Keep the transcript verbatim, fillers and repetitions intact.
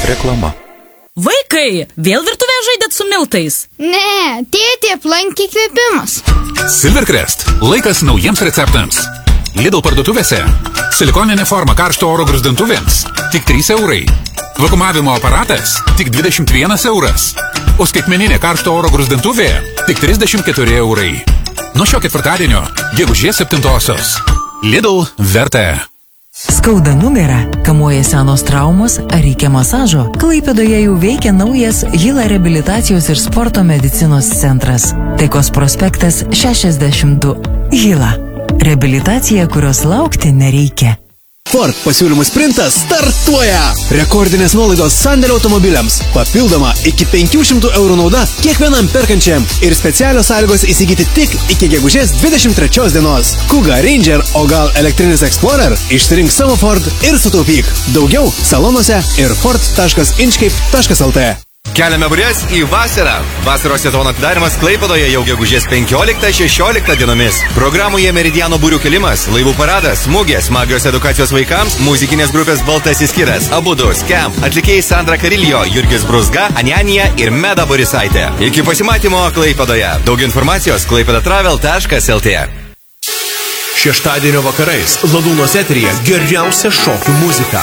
Reklama. Vaikai, vėl virtuvėje žaidėt su miltais? Ne, tėtė aplankė įkvėpimas. Silvercrest. Laikas naujiems receptams. Lidl parduotuvėse. Silikoninė forma karšto oro gruzdintuvėms. Tik trys eurai. Vakumavimo aparatas. Tik dvidešimt vienas euras. O skaitmeninė karšto oro gruzdintuvė. Tik trisdešimt keturi eurai. Nuo šio ketvirtadienio, gegužės septintosios. Lidl verta. Skauda nugarą, kamuoja senos traumos ar reikia masažo? Klaipėdoje jau veikia naujas Hila reabilitacijos ir sporto medicinos centras. Taikos prospektas šešiasdešimt du. Hila. Reabilitacija, kurios laukti nereikia. Ford pasiūlymų sprintas startuoja! Rekordinės nuolaidos sandėlio automobiliams. Papildoma iki penkių šimtų eurų nauda kiekvienam perkančiam. Ir specialios sąlygos įsigyti tik iki gegužės dvidešimt trečios dienos. Kuga, Ranger, o gal elektrinis Explorer? Išsirink savo Ford ir sutaupyk. Daugiau salonuose ir ford taškas inchcape taškas lt. Keliame burės į vasarą. Vasaros sezono atidarimas Klaipėdoje jau gegužės penkioliktą šešioliktą dienomis. Programoje Meridiano būrių kelimas, laivų paradas, mugės, magijos edukacijos vaikams, muzikinės grupės Baltasis kiras, abudu, Scamp, atlikėjai Sandra Kariljo, Jurgis Bruzga, Anjanija ir Meda Borisaitė. Iki pasimatymo Klaipėdoje. Daug informacijos klaipėdatravel taškas lt. Šeštadienio vakarais Ladūnos eteryje geriausia šokių muzika.